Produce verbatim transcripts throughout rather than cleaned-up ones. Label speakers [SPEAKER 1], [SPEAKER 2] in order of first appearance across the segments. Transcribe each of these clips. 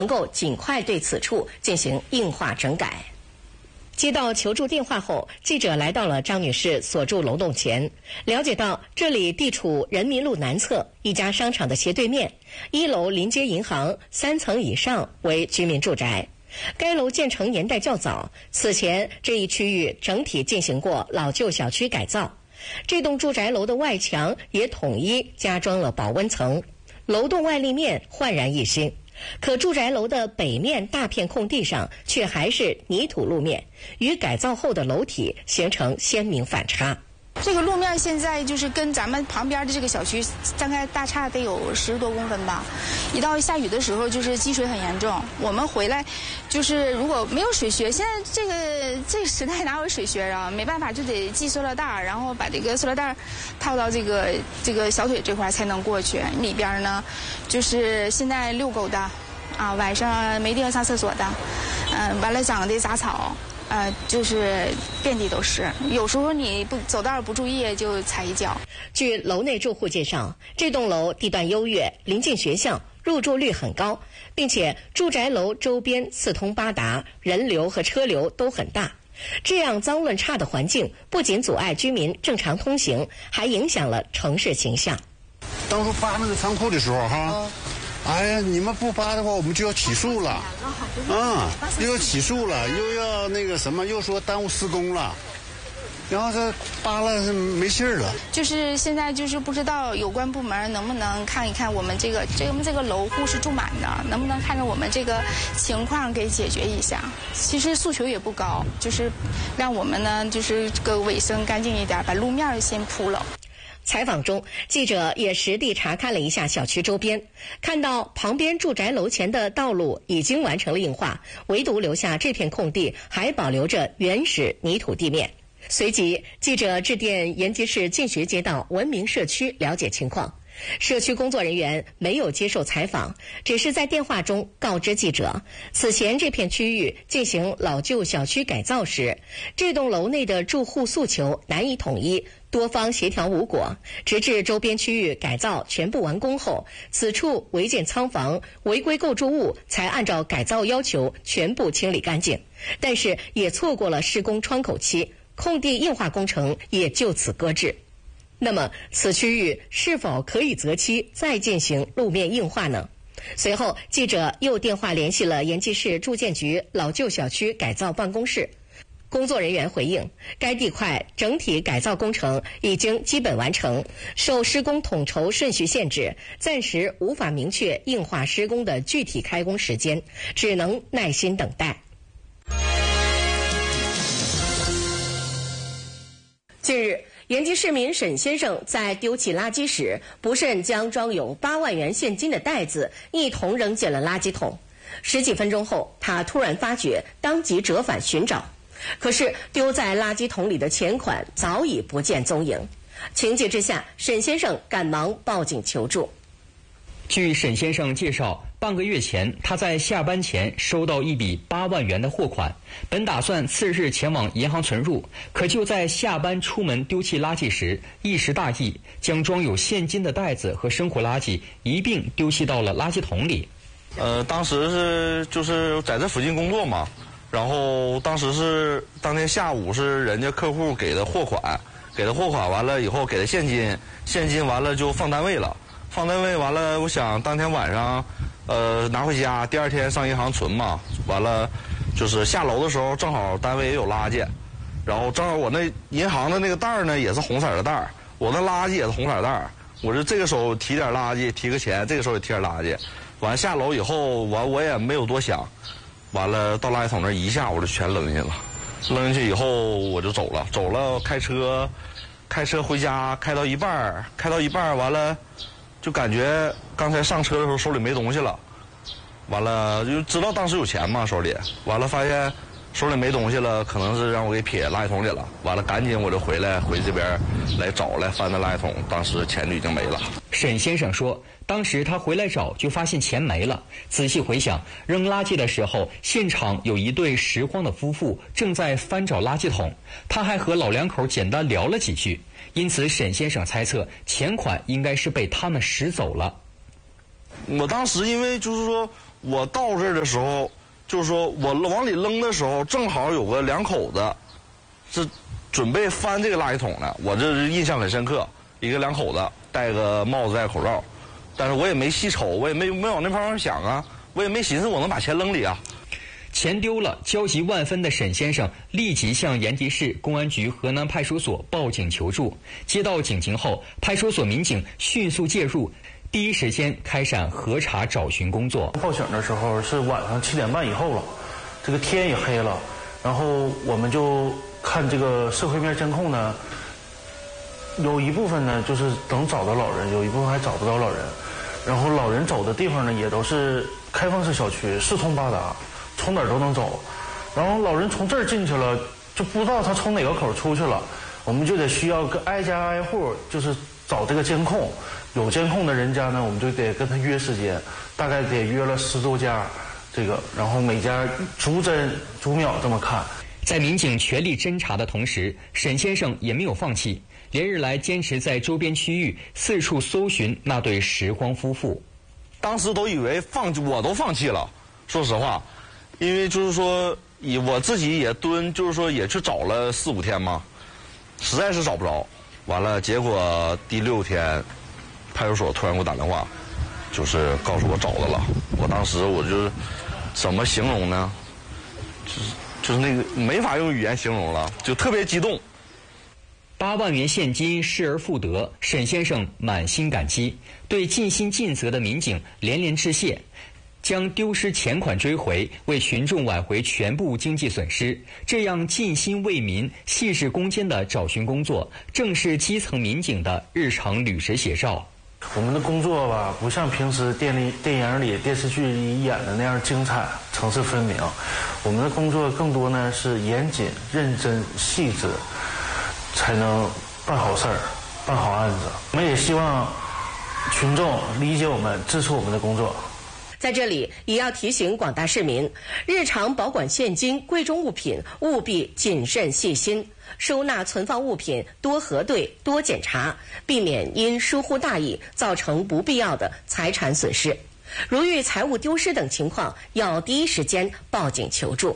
[SPEAKER 1] 能够尽快对此处进行硬化整改。接到求助电话后，记者来到了张女士所住楼栋前，了解到这里地处人民路南侧一家商场的斜对面，一楼临街银行，三层以上为居民住宅。该楼建成年代较早，此前这一区域整体进行过老旧小区改造，这栋住宅楼的外墙也统一加装了保温层，楼栋外立面焕然一新。可住宅楼的北面大片空地上却还是泥土路面，与改造后的楼体形成鲜明反差。
[SPEAKER 2] 这个路面现在就是跟咱们旁边的这个小区大概大差得有十多公分吧。一到下雨的时候，就是积水很严重。我们回来，就是如果没有水靴，现在这个这个时代哪有水靴啊？没办法，就得系塑料袋，然后把这个塑料袋套到这个这个小腿这块才能过去。里边呢，就是现在遛狗的，啊，晚上没地方上厕所的，嗯，完了长的杂草。呃，就是遍地都是，有时候你不走道不注意就踩一脚。
[SPEAKER 1] 据楼内住户介绍，这栋楼地段优越，临近学校，入住率很高，并且住宅楼周边四通八达，人流和车流都很大。这样脏乱差的环境，不仅阻碍居民正常通行，还影响了城市形象。
[SPEAKER 3] 当初扒那个仓库的时候，哈。嗯哎呀，你们不扒的话，我们就要起诉了。啊、嗯，又要起诉了，又要那个什么，又说耽误施工了。然后这扒了是没信儿了。
[SPEAKER 2] 就是现在就是不知道有关部门能不能看一看我们这个这个这个楼户是住满的，能不能看着我们这个情况给解决一下。其实诉求也不高，就是让我们呢就是这个卫生干净一点，把路面先铺了。
[SPEAKER 1] 采访中，记者也实地查看了一下小区周边，看到旁边住宅楼前的道路已经完成了硬化，唯独留下这片空地还保留着原始泥土地面。随即，记者致电延吉市进学街道文明社区了解情况。社区工作人员没有接受采访，只是在电话中告知记者，此前这片区域进行老旧小区改造时，这栋楼内的住户诉求难以统一，多方协调无果，直至周边区域改造全部完工后，此处违建仓房、违规构筑物才按照改造要求全部清理干净，但是也错过了施工窗口期，空地硬化工程也就此搁置。那么，此区域是否可以择期再进行路面硬化呢？随后，记者又电话联系了延吉市住建局老旧小区改造办公室，工作人员回应，该地块整体改造工程已经基本完成，受施工统筹顺序限制，暂时无法明确硬化施工的具体开工时间，只能耐心等待。近日，延吉市民沈先生在丢弃垃圾时，不慎将装有八万元现金的袋子一同扔进了垃圾桶。十几分钟后，他突然发觉，当即折返寻找，可是丢在垃圾桶里的钱款早已不见踪影。情急之下，沈先生赶忙报警求助。
[SPEAKER 4] 据沈先生介绍，半个月前，他在下班前收到一笔八万元的货款，本打算次日前往银行存入，可就在下班出门丢弃垃圾时，一时大意，将装有现金的袋子和生活垃圾一并丢弃到了垃圾桶里。
[SPEAKER 5] 呃，当时是就是在这附近工作嘛，然后当时是当天下午是人家客户给的货款，给的货款完了以后给的现金，现金完了就放单位了。放单位完了，我想当天晚上，呃，拿回家，第二天上银行存嘛。完了，就是下楼的时候，正好单位也有垃圾，然后正好我那银行的那个袋儿呢，也是红色的袋儿，我的垃圾也是红色袋儿。我是这个手提点垃圾，提个钱，这个手也提点垃圾。完下楼以后，完我也没有多想，完了到垃圾桶那一下我就全扔进去了。扔进去以后我就走了，走了开车，开车回家，开到一半儿，开到一半儿完了。就感觉刚才上车的时候手里没东西了，完了就知道当时有钱嘛手里，完了发现手里没东西了，可能是让我给撇垃圾桶里了，完了赶紧我就回来回这边来找来翻那垃圾桶，当时钱就已经没了。
[SPEAKER 4] 沈先生说，当时他回来找就发现钱没了，仔细回想，扔垃圾的时候现场有一对拾荒的夫妇正在翻找垃圾桶，他还和老两口简单聊了几句，因此沈先生猜测钱款应该是被他们拾走了。
[SPEAKER 5] 我当时因为就是说我到这儿的时候，就是说我往里扔的时候，正好有个两口子，是准备翻这个垃圾桶呢。我这印象很深刻，一个两口子戴个帽子戴个口罩，但是我也没细瞅，我也没没往那方向想啊，我也没寻思我能把钱扔里啊。
[SPEAKER 4] 钱丢了，焦急万分的沈先生立即向延吉市公安局河南派出所报警求助。接到警情后，派出所民警迅速介入，第一时间开展核查找寻工作。
[SPEAKER 6] 报警的时候是晚上七点半以后了，这个天也黑了，然后我们就看这个社会面监控呢，有一部分呢就是能找到老人，有一部分还找不着老人。然后老人走的地方呢也都是开放式小区，四通八达，从哪儿都能走。然后老人从这儿进去了，就不知道他从哪个口出去了，我们就得需要跟挨家挨户就是找这个监控。有监控的人家呢，我们就得跟他约时间，大概得约了十多家，这个，然后每家逐帧逐秒这么看。
[SPEAKER 4] 在民警全力侦查的同时，沈先生也没有放弃，连日来坚持在周边区域四处搜寻那对拾荒夫妇。
[SPEAKER 5] 当时都以为放我都放弃了，说实话，因为就是说以我自己也蹲，就是说也去找了四五天嘛，实在是找不着。完了，结果第六天，派出所突然给我打电话，就是告诉我找到了。我当时我就怎么形容呢？就是就是那个没法用语言形容了，就特别激动。
[SPEAKER 4] 八万元现金失而复得，沈先生满心感激，对尽心尽责的民警连连致谢，将丢失钱款追回，为群众挽回全部经济损失。这样尽心为民、细致攻坚的找寻工作，正是基层民警的日常履职写照。
[SPEAKER 6] 我们的工作吧，不像平时电力电影里、电视剧里演的那样精彩、层次分明。我们的工作更多呢是严谨、认真、细致，才能办好事儿、办好案子。我们也希望群众理解我们、支持我们的工作。
[SPEAKER 1] 在这里也要提醒广大市民，日常保管现金、贵重物品务必谨慎细心，收纳存放物品多核对、多检查，避免因疏忽大意造成不必要的财产损失。如遇财物丢失等情况，要第一时间报警求助。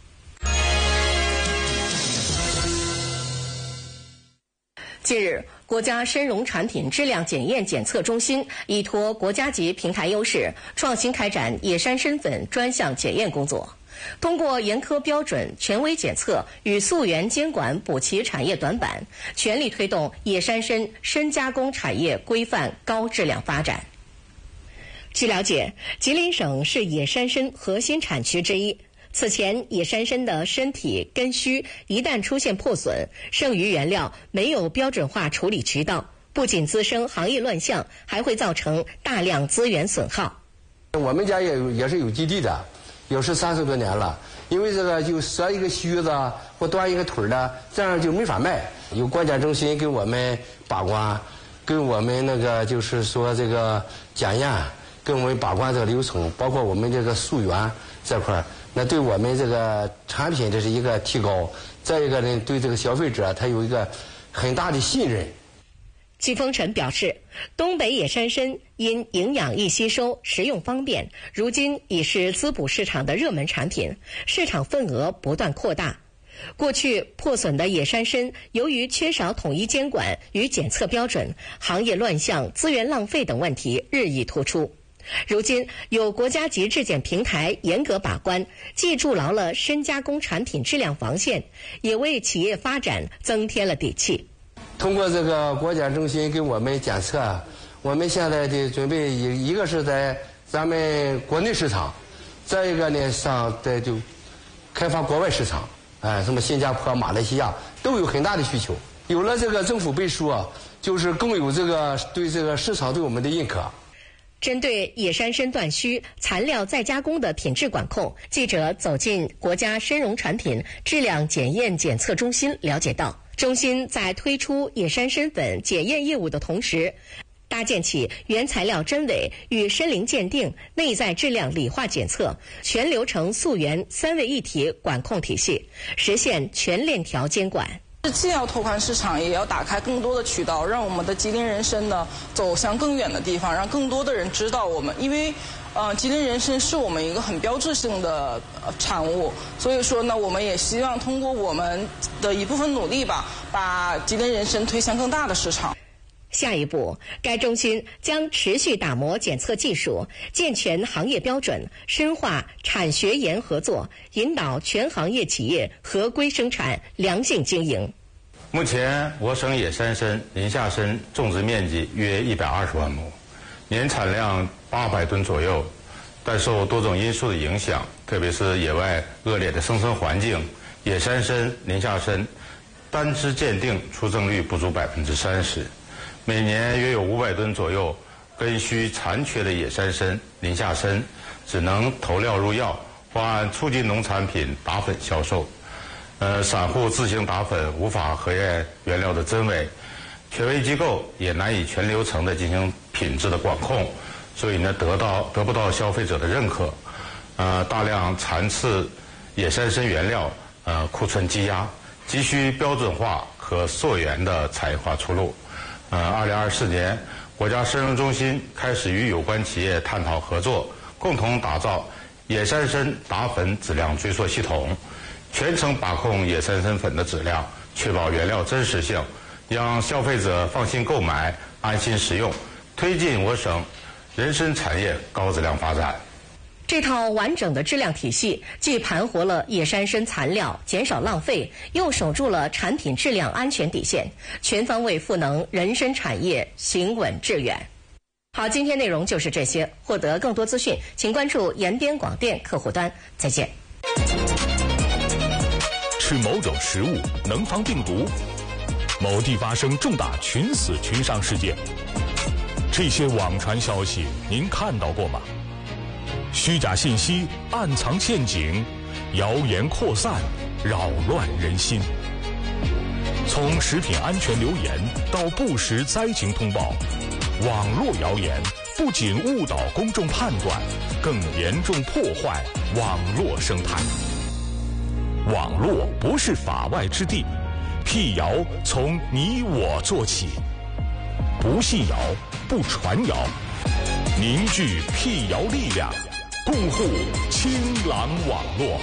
[SPEAKER 1] 近日，国家参茸产品质量检验检测中心依托国家级平台优势，创新开展野山参粉专项检验工作。通过严苛标准、权威检测与溯源监管补齐产业短板，全力推动野山参参加工产业规范高质量发展。据了解，吉林省是野山参核心产区之一。此前，野山参的身体根须一旦出现破损，剩余原料没有标准化处理渠道，不仅滋生行业乱象，还会造成大量资源损耗。
[SPEAKER 7] 我们家也有也是有基地的，有是三十多年了。因为这个就折一个须子或断一个腿的，这样就没法卖。有国家中心给我们把关，跟我们那个就是说这个检验，跟我们把关这个流程，包括我们这个溯源这块儿。那对我们这个产品这是一个提高，再一个呢，对这个消费者他有一个很大的信任。
[SPEAKER 1] 季风尘表示，东北野山参因营养易吸收、食用方便，如今已是滋补市场的热门产品，市场份额不断扩大。过去破损的野山参，由于缺少统一监管与检测标准，行业乱象、资源浪费等问题日益突出。如今有国家级质检平台严格把关，既筑牢了参加工产品质量防线，也为企业发展增添了底气。
[SPEAKER 7] 通过这个国家中心给我们检测，我们现在的准备一一个是在咱们国内市场，再一个呢上在就开发国外市场，哎，什么新加坡、马来西亚都有很大的需求。有了这个政府背书啊，就是更有这个对这个市场对我们的认可。
[SPEAKER 1] 针对野山参断须、残料再加工的品质管控，记者走进国家参茸产品质量检验检测中心，了解到，中心在推出野山参粉检验业务的同时，搭建起原材料真伪与参龄鉴定、内在质量理化检测、全流程溯源三位一体管控体系，实现全链条监管。
[SPEAKER 8] 既要拓宽市场，也要打开更多的渠道，让我们的吉林人参呢走向更远的地方，让更多的人知道我们。因为呃，吉林人参是我们一个很标志性的产物，所以说呢，我们也希望通过我们的一部分努力吧，把吉林人参推向更大的市场。
[SPEAKER 1] 下一步，该中心将持续打磨检测技术，健全行业标准，深化产学研合作，引导全行业企业合规生产、良性经营。
[SPEAKER 9] 目前，我省野山参、临夏参种植面积约一百二十万亩，年产量八百吨左右，但受多种因素的影响，特别是野外恶劣的生存环境，野山参、临夏参单枝鉴定出证率不足百分之三十。每年约有五百吨左右根须残缺的野山参、临夏参，只能投料入药或按初级农产品打粉销售。呃，散户自行打粉无法核验原料的真伪，权威机构也难以全流程的进行品质的管控，所以呢，得到得不到消费者的认可。呃，大量残次野山参原料呃库存积压，急需标准化和溯源的产业化出路。呃，二零二四年，国家参生中心开始与有关企业探讨合作，共同打造野山参打粉质量追溯系统，全程把控野山参粉的质量，确保原料真实性，让消费者放心购买、安心使用，推进我省人参产业高质量发展。
[SPEAKER 1] 这套完整的质量体系，既盘活了野山参残料，减少浪费，又守住了产品质量安全底线，全方位赋能人参产业行稳致远。好，今天内容就是这些。获得更多资讯，请关注延边广电客户端。再见。
[SPEAKER 10] 吃某种食物能防病毒，某地发生重大群死群伤事件，这些网传消息您看到过吗？虚假信息暗藏陷阱，谣言扩散，扰乱人心。从食品安全流言到不实灾情通报，网络谣言不仅误导公众判断，更严重破坏网络生态。网络不是法外之地，辟谣从你我做起。不信谣，不传谣，凝聚辟谣力量，共护清朗网络。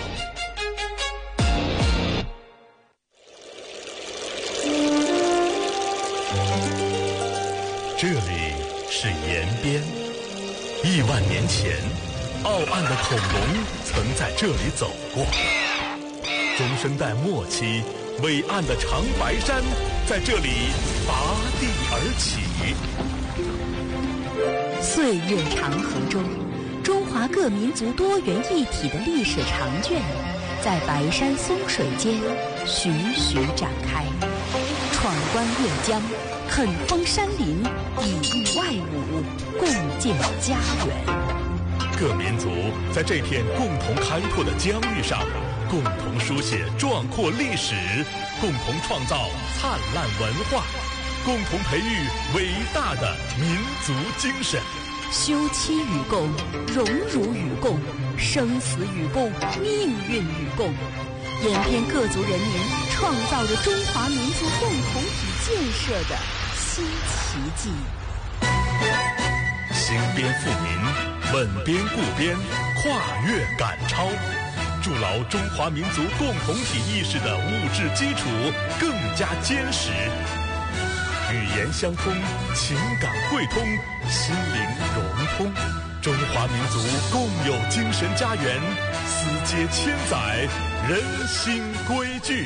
[SPEAKER 10] 这里是延边，亿万年前，傲岸的恐龙曾在这里走过。中生代末期，伟岸的长白山在这里拔地而起。
[SPEAKER 11] 岁月长河中，中华各民族多元一体的历史长卷，在白山松水间徐徐展开。闯关越江，垦封山林，以御外侮，共建家园。
[SPEAKER 10] 各民族在这片共同开拓的疆域上，共同书写壮阔历史，共同创造灿烂文化，共同培育伟大的民族精神。
[SPEAKER 11] 休戚与共，荣辱与共，生死与共，命运与共。延边各族人民创造着中华民族共同体建设的新奇迹。
[SPEAKER 10] 兴边富民，稳边固边，跨越赶超，筑牢中华民族共同体意识的物质基础更加坚实。语言相通，情感汇通，心灵融通，中华民族共有精神家园，丝接千载，人心归聚。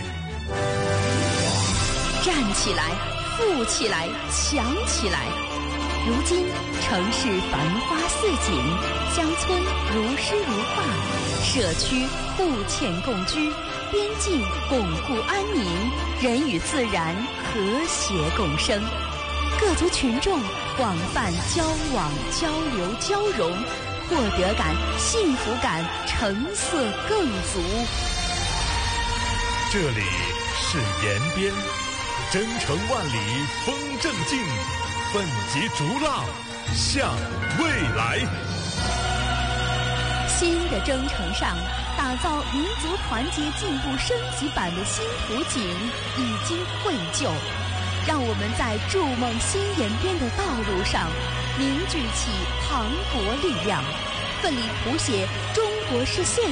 [SPEAKER 11] 站起来，富起来，强起来！如今城市繁花似锦，乡村如诗如画，社区互嵌共居，边境巩固安宁，人与自然和谐共生。各族群众广泛交往、交流、交融，获得感、幸福感、成色更足。
[SPEAKER 10] 这里是延边，征程万里风正劲，奋楫逐浪向未来。
[SPEAKER 11] 新的征程上，打造民族团结进步升级版的新图景已经绘就，让我们在筑梦新延边的道路上凝聚起磅礴力量， 奋力谱写中国式现